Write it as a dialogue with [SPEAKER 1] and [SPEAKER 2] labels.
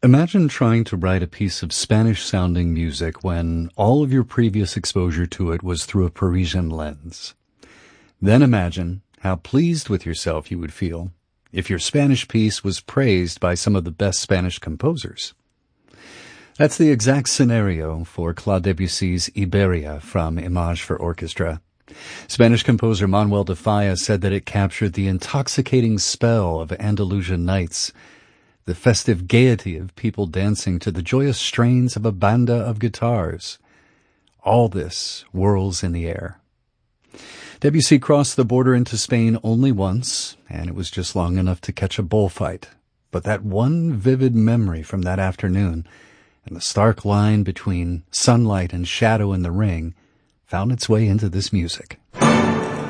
[SPEAKER 1] Imagine trying to write a piece of Spanish-sounding music when all of your previous exposure to it was through a Parisian lens. Then imagine how pleased with yourself you would feel if your Spanish piece was praised by some of the best Spanish composers. That's the exact scenario for Claude Debussy's Iberia from Image for Orchestra. Spanish composer Manuel de Falla said that it captured the intoxicating spell of Andalusian nights, the festive gaiety of people dancing to the joyous strains of a banda of guitars. All this whirls in the air. Debussy crossed the border into Spain only once, and it was just long enough to catch a bullfight. But that one vivid memory from that afternoon, and the stark line between sunlight and shadow in the ring, found its way into this music.